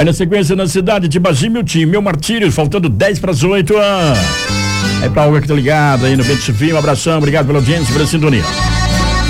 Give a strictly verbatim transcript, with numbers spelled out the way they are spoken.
Aí na sequência, na cidade de Bagimiltim, Meu Martírio, faltando dez para as oito. Ah. É pra Olga que tá ligado aí no Vento Civil. Um abração, obrigado pela audiência, pela sintonia.